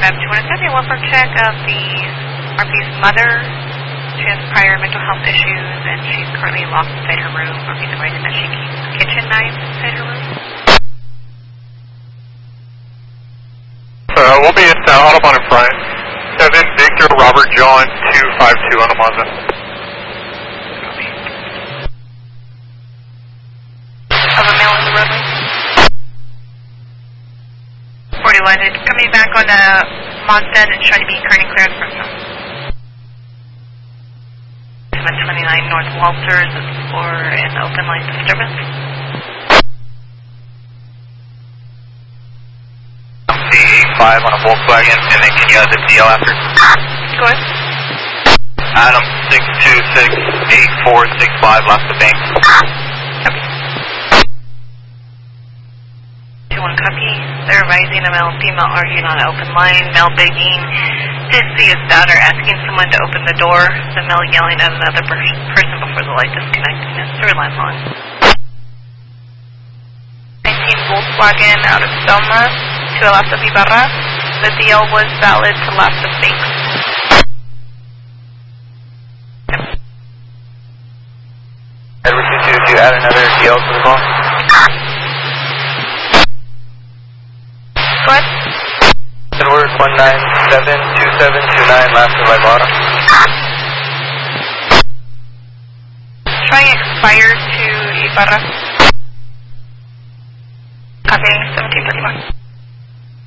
up 270, welfare check of the RP's mother. She has prior mental health issues and she's currently locked inside her room. RP's advising that she keeps kitchen knives inside her room. We'll be at Audubon in front. 7 Victor Robert John 252 on the Mazda. Of a male in the roadway. 41 is coming back on the Mazda and trying to be currently cleared from them. 729 North Walters for an open line disturbance. C5 on a Volkswagen, and then can you add the DL after? Go ahead. Adam 626-8465, last to bank. Copy. 2-1 copy. They're advising a male and female arguing on an open line. Male begging did see his daughter asking someone to open the door. The male yelling at another person before the light disconnecting. It's 3 lines long. 19 Volkswagen out of Selma to Alaska Ibarra. The DL was valid to last of banks. Edward 22, do you add another DL to the call? Go ahead. Edward 1972729, last of Ibarra. Trying expired to Ibarra. Copying 1731.